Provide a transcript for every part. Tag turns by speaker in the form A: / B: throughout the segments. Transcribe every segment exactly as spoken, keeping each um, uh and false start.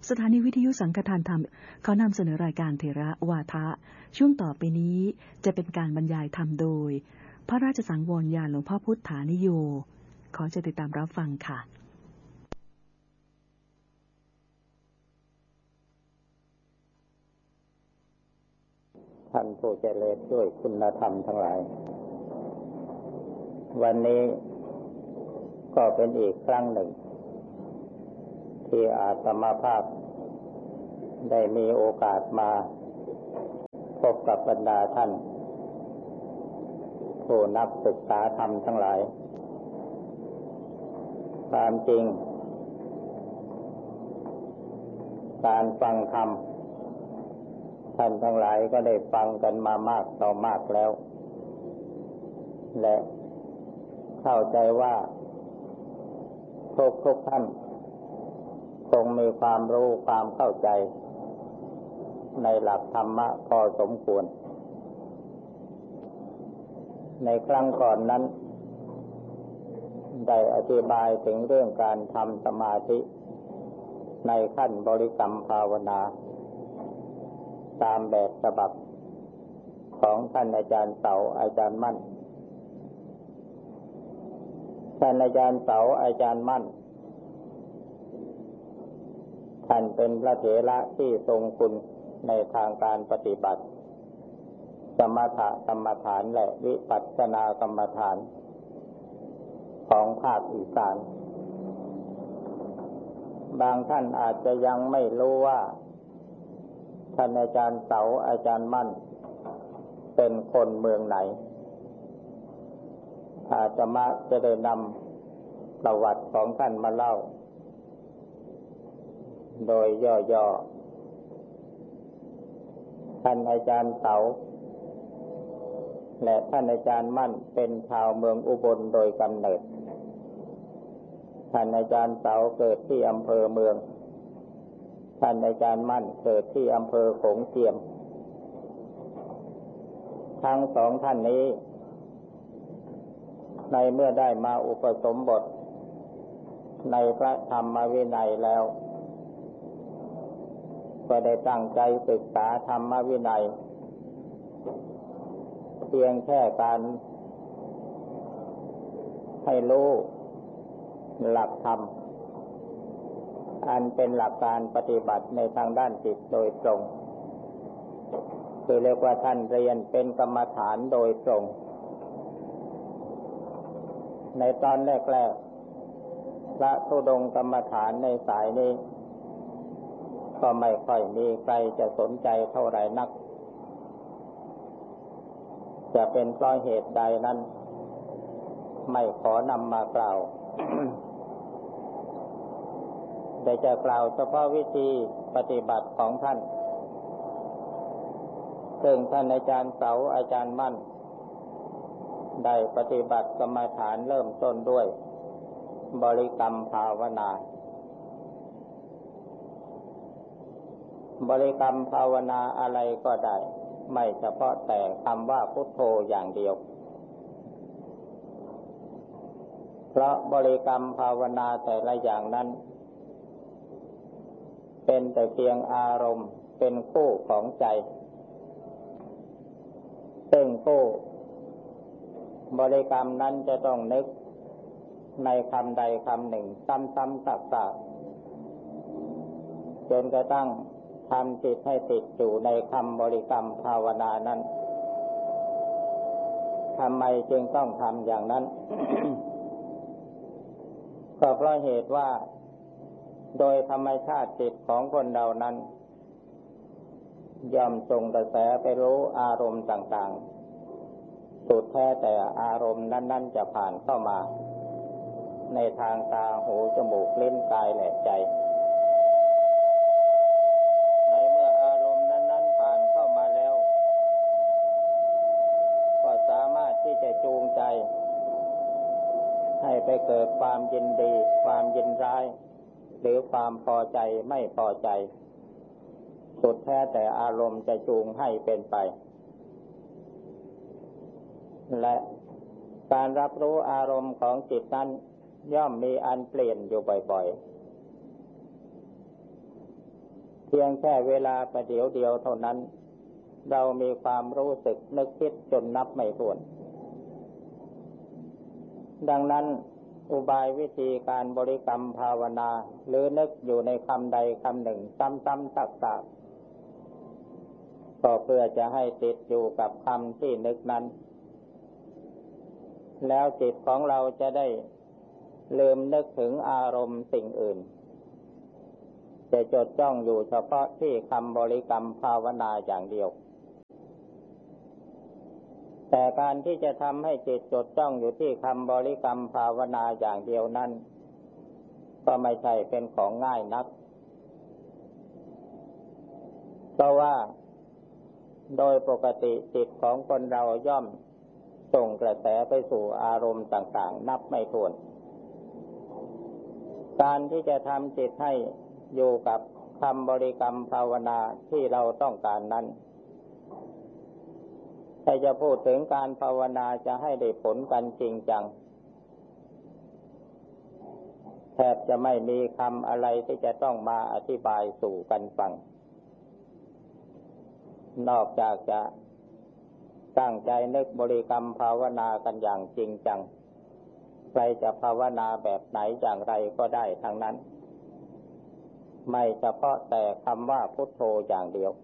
A: สถานีวิทยุสังฆทานธรรมเขานำเสนอรายการเถระวาทะช่วงต่อไปนี้จะเป็นการบรรยายธรรมโดยพระราชสังวรญาณหลวงพ่อพุทธานิโยขอจะติดตามรับฟังค่ะ
B: ท่านผู้เจริญด้วยคุณธรรมทั้งหลายวันนี้ก็เป็นอีกครั้งหนึ่งที่อาตมาภาพได้มีโอกาสมาพบกับบรรดาท่านผู้นักศึกษาธรรมทั้งหลายความจริงการฟังธรรมท่านทั้งหลายก็ได้ฟังกันมามากต่อมากแล้วและเข้าใจว่าทุกทุกท่านคงมีความรู้ความเข้าใจในหลักธรรมะพอสมควรในครั้งก่อนนั้นได้อธิบายถึงเรื่องการทำสมาธิในขั้นบริกรรมภาวนาตามแบบฉบับของท่านอาจารย์เสาอาจารย์มั่นท่านอาจารย์เสาอาจารย์มั่นท่านเป็นพระเถระที่ทรงคุณในทางการปฏิบัติสมถกรรมฐานและวิปัสสนากรรมฐานของภาคอีสานบางท่านอาจจะยังไม่รู้ว่าท่านอาจารย์เสาอาจารย์มั่นเป็นคนเมืองไหนอาตมาจะได้นำประวัติของท่านมาเล่าโดยย่อๆท่านอาจารย์เสาและท่านอาจารย์มั่นเป็นชาวเมืองอุบลโดยกำเนิดท่านอาจารย์เสาเกิดที่อำเภอเมืองท่านอาจารย์มั่นเกิดที่อำเภอโขงเจียมทั้งสองท่านนี้ในเมื่อได้มาอุปสมบทในพระธรรมวินัยแล้วก็ได้ตั้งใจศึกษาธรรมวินัยเพียงแค่การให้รู้หลักธรรมอันเป็นหลักการปฏิบัติในทางด้านจิตโดยตรงคือเรียกว่าท่านเรียนเป็นกรรมฐานโดยตรงในตอนแรกๆพระธุดงค์กรรมฐานในสายนี้ก็ไม่ค่อยมีใครจะสนใจเท่าไหร่นักจะเป็นเพราะเหตุใดนั้นไม่ขอนำมากล่าว แต่จะกล่าวเฉพาะวิธีปฏิบัติของท่านซึ่งท่านอาจารย์เสาอาจารย์มั่นได้ปฏิบัติกรรมฐานเริ่มต้นด้วยบริกรรมภาวนาบริกรรมภาวนาอะไรก็ได้ไม่เฉพาะแต่คำว่าพุทโธอย่างเดียวเพราะบริกรรมภาวนาแต่ละอย่างนั้นเป็นแต่เพียงอารมณ์เป็นคู่ของใจซึ่งคู่บริกรรมนั้นจะต้องนึกในคำใดคำหนึ่งซ้ำๆซักๆจนกระทั่งทำจิตให้ติดอยู่ในคำบริกรรมภาวนานั้นทำไมจึงต้องทำอย่างนั้น ก็เพราะเหตุว่าโดยธรรมชาติจิตของคนเรานั้นย่อมส่งกระแสไปรู้อารมณ์ต่างๆสุดแท้แต่อารมณ์นั้นๆจะผ่านเข้ามาในทางตาหูจมูกลิ้นกายและใจในเมื่ออารมณ์นั้นๆผ่านเข้ามาแล้วก็สามารถที่จะจูงใจให้ไปเกิดความยินดีความยินร้ายหรือความพอใจไม่พอใจสุดแท้แต่อารมณ์จะจูงให้เป็นไปและการรับรู้อารมณ์ของจิตนั้นย่อมมีอันเปลี่ยนอยู่บ่อยๆเพียงแค่เวลาประเดี๋ยวเดียวเท่านั้นเรามีความรู้สึกนึกคิดจนนับไม่ถ้วนดังนั้นอุบายวิธีการบริกรรมภาวนาหรือนึกอยู่ในคำใดคำหนึ่งซ้ำๆซักๆก็เพื่อจะให้ติดอยู่กับคำที่นึกนั้นแล้วจิตของเราจะได้ลืมนึกถึงอารมณ์สิ่งอื่นจะจดจ้องอยู่เฉพาะที่คำบริกรรมภาวนาอย่างเดียวแต่การที่จะทำให้จิตจดจ้องอยู่ที่คำบริกรรมภาวนาอย่างเดียวนั้นก็ไม่ใช่เป็นของง่ายนักเพราะว่าโดยปกติจิตของคนเราย่อมส่งกระแสไปสู่อารมณ์ต่างๆนับไม่ถ้วนการที่จะทำจิตให้อยู่กับคำบริกรรมภาวนาที่เราต้องการนั้นถ้าจะพูดถึงการภาวนาจะให้ได้ผลกันจริงจังแทบจะไม่มีคำอะไรที่จะต้องมาอธิบายสู่กันฟังนอกจากจะตั้งใจนึกบริกรรมภาวนากันอย่างจริงจังใครจะภาวนาแบบไหนอย่างไรก็ได้ทั้งนั้นไม่เฉพาะแต่คำว่าพุทโธอย่างเดียว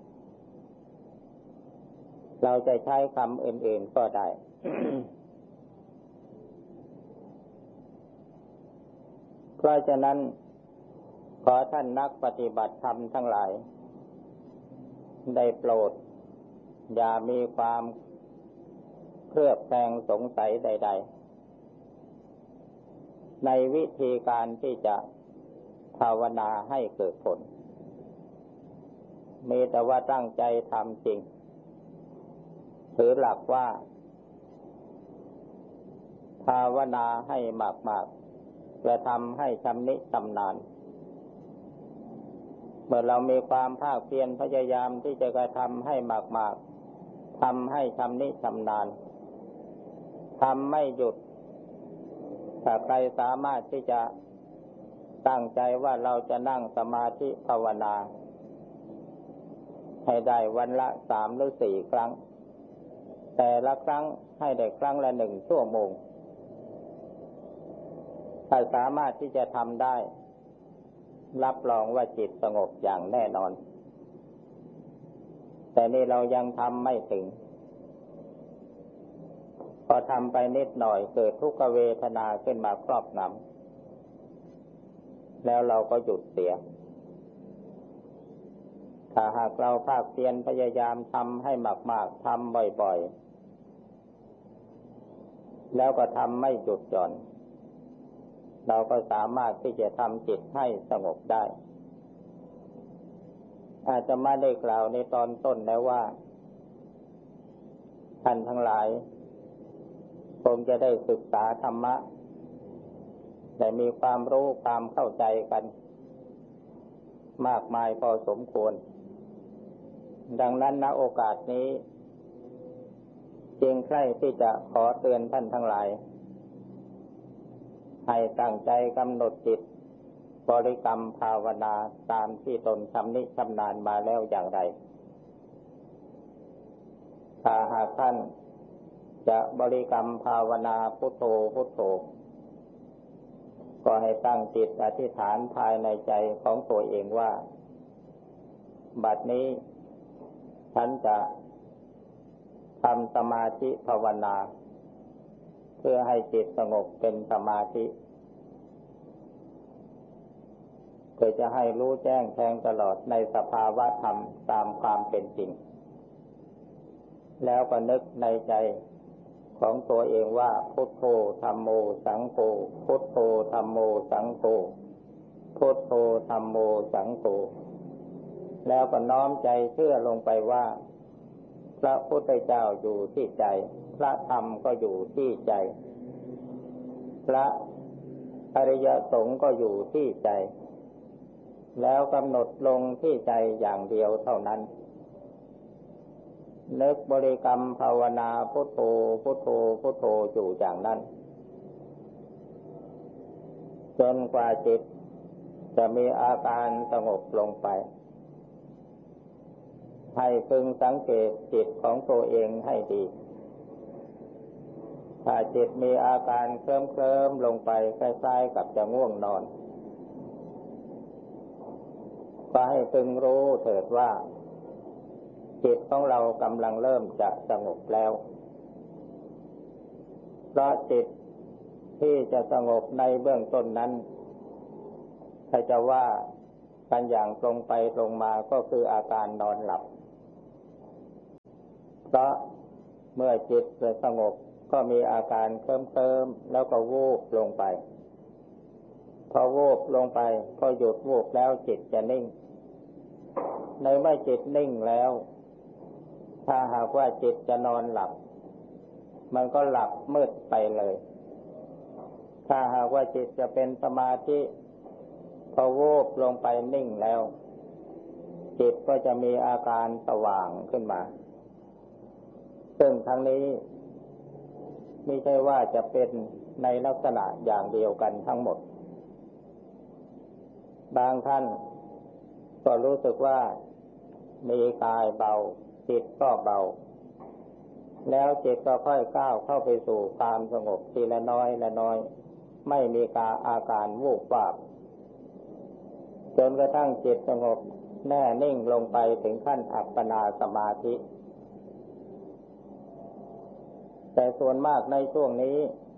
B: เราจะใช้คำอื่นๆก็ได้ เพราะฉะนั้นขอท่านนักปฏิบัติธรรมทั้งหลายได้โปรดอย่ามีความเคลือบแคลงสงสัยใดๆในวิธีการที่จะภาวนาให้เกิดผลมีแต่ว่าตั้งใจทำจริงถือหลักว่าภาวนาให้มากๆและทำให้ชำนิชำนาญเมื่อเรามีความภาคเพียรพยายามที่จะกระทำให้มากๆทำให้ชำนิชำนาญทำไม่หยุดถ้าใครสามารถที่จะตั้งใจว่าเราจะนั่งสมาธิภาวนาให้ได้วันละสามหรือสี่ครั้งแต่ละครั้งให้ได้ครั้งละหนึ่งชั่วโมงถ้าสามารถที่จะทำได้รับรองว่าจิตสงบอย่างแน่นอนแต่นี่เรายังทำไม่ถึงพอทำไปนิดหน่อยเกิดทุกขเวทนาขึ้นมาครอบงำแล้วเราก็หยุดเสียถ้าหากเราภาคเพียรพยายามทำให้มากๆทำบ่อยๆแล้วก็ทำไม่หยุดหย่อนเราก็สามารถที่จะทำจิตให้สงบได้อาจจะไม่ได้กล่าวในตอนต้นแล้วว่าท่านทั้งหลายคงจะได้ศึกษาธรรมะได้มีความรู้ความเข้าใจกันมากมายพอสมควรดังนั้นณโอกาสนี้จึงใคร่ที่จะขอเตือนท่านทั้งหลายให้ตั้งใจกำหนดจิตบริกรรมภาวนาตามที่ตนชำนิชำนาญมาแล้วอย่างไรถ้าหากท่านจะบริกรรมภาวนาพุทโธพุทโธก็ให้ตั้งจิตอธิษฐานภายในใจของตัวเองว่าบัดนี้ฉันจะทำสมาธิภาวนาเพื่อให้จิตสงบเป็นสมาธิเพื่อจะให้รู้แจ้งแทงตลอดในสภาวะธรรมตามความเป็นจริงแล้วก็นึกในใจของตัวเองว่าพุทโธธัมโมสังโฆพุทโธธัมโมสังโฆพุทโธธัมโมสังโฆแล้วก็น้อมใจเชื่อลงไปว่าพระพุทธเจ้าอยู่ที่ใจพระธรรมก็อยู่ที่ใจพระอริยสงฆ์ก็อยู่ที่ใจแล้วกำหนดลงที่ใจอย่างเดียวเท่านั้นนึกบริกรรมภาวนาพุทโธพุทโธพุทโธอยู่อย่างนั้นจนกว่าจิตจะมีอาการสงบลงไปให้พึงสังเกตจิตของตัวเองให้ดีถ้าจิตมีอาการเคลิ้มๆลงไปคล้ายๆกับจะง่วงนอนก็ให้พึงรู้เถิดว่าจิตของเรากำลังเริ่มจะสงบแล้วเพราะจิตที่จะสงบในเบื้องต้นนั้นถ้าจะว่ากันอย่างตรงไปตรงมาก็คืออาการนอนหลับเพราะเมื่อจิตจะสงบก็มีอาการเคลิ้มๆแล้วก็วูบลงไปพอวูบลงไปก็หยุดวูบแล้วจิตจะนิ่งในเมื่อจิตนิ่งแล้วถ้าหากว่าจิตจะนอนหลับมันก็หลับมืดไปเลยถ้าหากว่าจิตจะเป็นสมาธิพอวูบลงไปนิ่งแล้วจิตก็จะมีอาการสว่างขึ้นมาซึ่งทั้งนี้ไม่ใช่ว่าจะเป็นในลักษณะอย่างเดียวกันทั้งหมดบางท่านก็รู้สึกว่ามีกายเบาจิตก็เบาแล้วจิตก็ค่อยก้าวเข้าไปสู่ความสงบทีละน้อยละน้อยไม่มีการอาการวูบวาบจนกระทั่งจิตสงบแน่นิ่งลงไปถึงขั้นอัปปนาสมาธิแต่ส่วนมากในช่วงนี้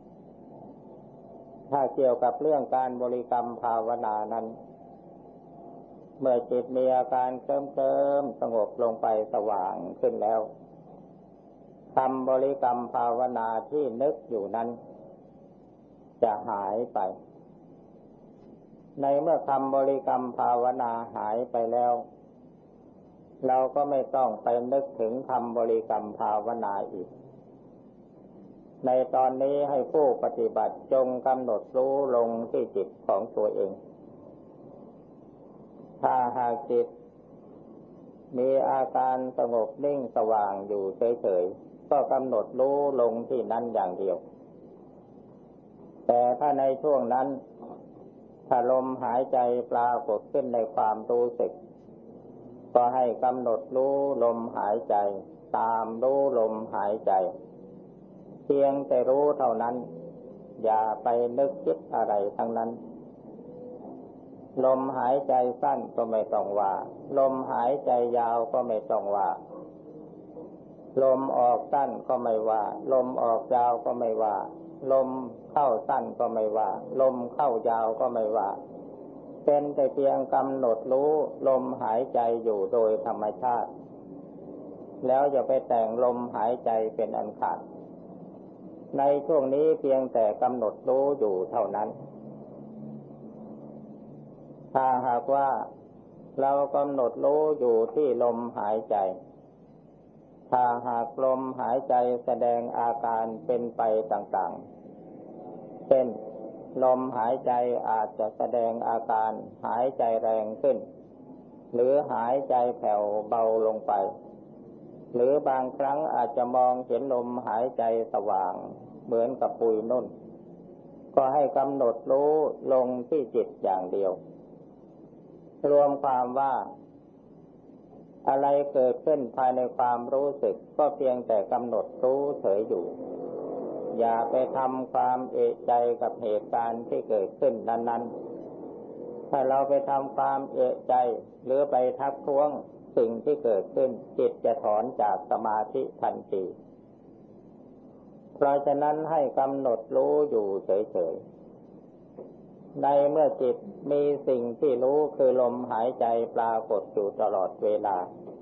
B: ถ้าเกี่ยวกับเรื่องการบริกรรมภาวนานั้นเมื่อจิตมีอาการเคลิ้มๆสงบลงไปสว่างขึ้นแล้วคำบริกรรมภาวนาที่นึกอยู่นั้นจะหายไปในเมื่อคำบริกรรมภาวนาหายไปแล้วเราก็ไม่ต้องไปนึกถึงคำบริกรรมภาวนาอีกในตอนนี้ให้ผู้ปฏิบัติจงกำหนดรู้ลงที่จิตของตัวเองถ้าหากจิตมีอาการสงบนิ่งสว่างอยู่เฉยๆก็กำหนดรู้ลงที่นั้นอย่างเดียวแต่ถ้าในช่วงนั้นถ้าลมหายใจปรากฏขึ้นในความรู้สึกก็ให้กำหนดรู้ลมหายใจตามรู้ลมหายใจเพียงแต่รู้เท่านั้นอย่าไปนึกคิดอะไรทั้งนั้นลมหายใจสั้นก็ไม่ต้องว่าลมหายใจยาวก็ไม่ต้องว่าลมออกสั้นก็ไม่ว่าลมออกยาวก็ไม่ว่าลมเข้าสั้นก็ไม่ว่าลมเข้ายาวก็ไม่ว่าเป็นแต่เพียงกำหนดรู้ลมหายใจอยู่โดยธรรมชาติแล้วอย่าไปแต่งลมหายใจเป็นอันขาดในช่วงนี้เพียงแต่กำหนดรู้อยู่เท่านั้นถ้าหากว่าเรากำหนดรู้อยู่ที่ลมหายใจถ้าหากลมหายใจแสดงอาการเป็นไปต่างๆเช่นลมหายใจอาจจะแสดงอาการหายใจแรงขึ้นหรือหายใจแผ่วเบาลงไปหรือบางครั้งอาจจะมองเห็นลมหายใจสว่างเหมือนกับปุยนุ่นก็ให้กำหนดรู้ลงที่จิตอย่างเดียวรวมความว่าอะไรเกิดขึ้นภายในความรู้สึกก็เพียงแต่กำหนดรู้เฉยอยู่อย่าไปทำความเอะใจกับเหตุการณ์ที่เกิดขึ้นนั้นๆถ้าเราไปทำความเอะใจหรือไปทักท้วงสิ่งที่เกิดขึ้นจิตจะถอนจากสมาธิทันทีเพราะฉะนั้นให้กำหนดรู้อยู่เฉยๆในเมื่อจิตมีสิ่งที่รู้คือลมหายใจปรากฏอยู่ตลอดเวลา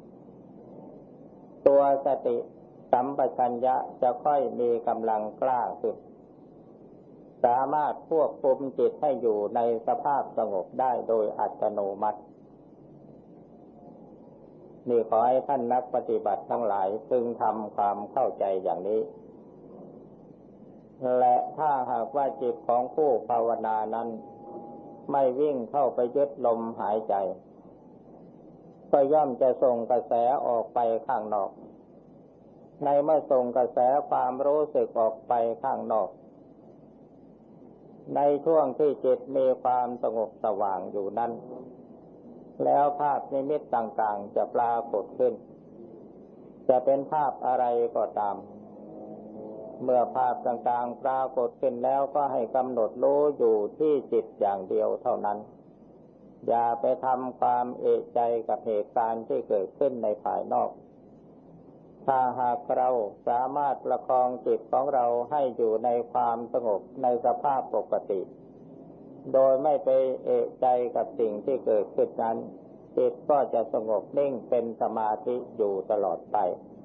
B: ตัวสติสัมปชัญญะจะค่อยมีกำลังกล้าขึ้นสามารถควบคุมจิตให้อยู่ในสภาพสงบได้โดยอัตโนมัตินี่ขอให้ท่านนักปฏิบัติทั้งหลายพึงทำความเข้าใจอย่างนี้และถ้าหากว่าจิตของผู้ภาวนานั้นไม่วิ่งเข้าไปยึดลมหายใจก็ย่อมจะส่งกระแสออกไปข้างนอกในเมื่อส่งกระแสความรู้สึกออกไปข้างนอกในช่วงที่จิตมีความสงบสว่างอยู่นั้นแล้วภาพนิมิตต่างๆจะปรากฏขึ้นจะเป็นภาพอะไรก็ตามเมื่อภาพต่างๆปรากฏขึ้นแล้วก็ให้กำหนดรู้อยู่ที่จิตอย่างเดียวเท่านั้นอย่าไปทำความเอะใจกับเหตุการณ์ที่เกิดขึ้นในภายนอกถ้าหากเราสามารถประคองจิตของเราให้อยู่ในความสงบในสภาพปกติโดยไม่ไปเอะใจกับสิ่งที่เกิดขึ้นนั้นจิตก็จะสงบนิ่งเป็นสมาธิอยู่ตลอดไป